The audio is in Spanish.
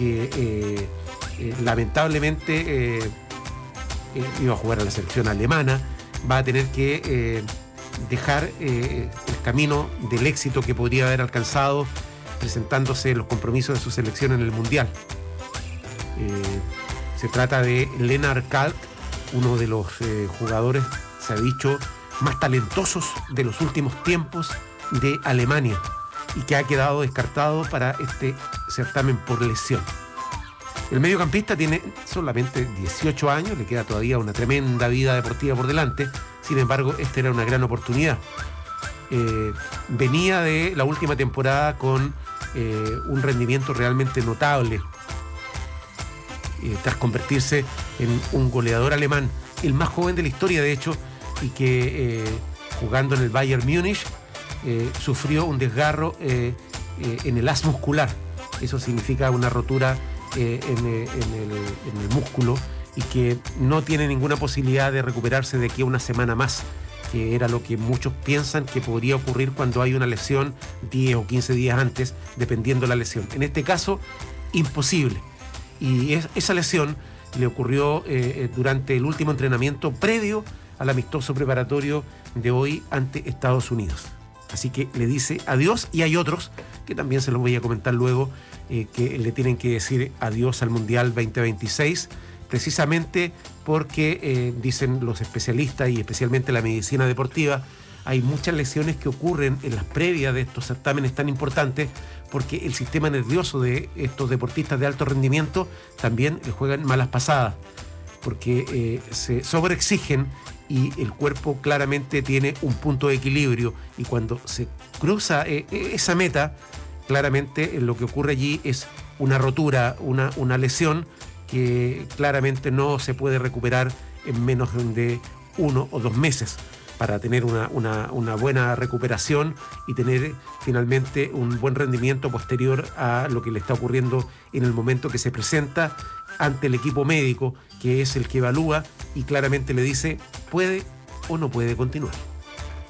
que lamentablemente iba a jugar a la selección alemana, va a tener que dejar el camino del éxito que podría haber alcanzado presentándose en los compromisos de su selección en el Mundial. Se trata de Lennart Kalk, uno de los jugadores, se ha dicho, más talentosos de los últimos tiempos de Alemania y que ha quedado descartado para este certamen por lesión. El mediocampista tiene solamente 18 años, le queda todavía una tremenda vida deportiva por delante. Sin embargo, esta era una gran oportunidad. Venía de la última temporada con un rendimiento realmente notable, tras convertirse en un goleador alemán, el más joven de la historia de hecho, y que jugando en el Bayern Múnich sufrió un desgarro en el haz muscular. Eso significa una rotura en el músculo y que no tiene ninguna posibilidad de recuperarse de aquí a una semana más, que era lo que muchos piensan que podría ocurrir cuando hay una lesión 10 o 15 días antes, dependiendo de la lesión. En este caso, imposible. Y esa lesión le ocurrió durante el último entrenamiento previo al amistoso preparatorio de hoy ante Estados Unidos. Así que le dice adiós, y hay otros que también se los voy a comentar luego, que le tienen que decir adiós al Mundial 2026, precisamente porque dicen los especialistas y especialmente la medicina deportiva, hay muchas lesiones que ocurren en las previas de estos certámenes tan importantes, porque el sistema nervioso de estos deportistas de alto rendimiento también le juegan malas pasadas, porque se sobreexigen y el cuerpo claramente tiene un punto de equilibrio, y cuando se cruza esa meta, claramente lo que ocurre allí es una rotura, una lesión que claramente no se puede recuperar en menos de 1 o 2 meses. Para tener una buena recuperación y tener finalmente un buen rendimiento posterior a lo que le está ocurriendo en el momento que se presenta ante el equipo médico, que es el que evalúa y claramente le dice puede o no puede continuar.